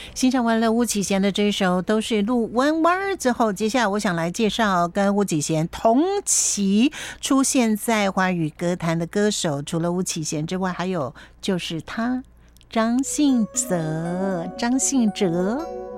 欣赏完了巫启贤的这首都是路弯弯之后，接下来我想来介绍跟巫启贤同期出现在华语歌坛的歌手，除了巫启贤之外，还有就是他张信哲。